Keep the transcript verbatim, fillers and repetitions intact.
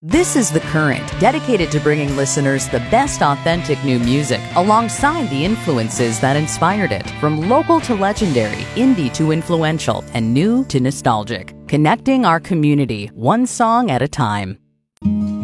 This is The Current, dedicated to bringing listeners the best authentic new music alongside the influences that inspired it, from local to legendary, indie to influential, and new to nostalgic. Connecting our community, one song at a time.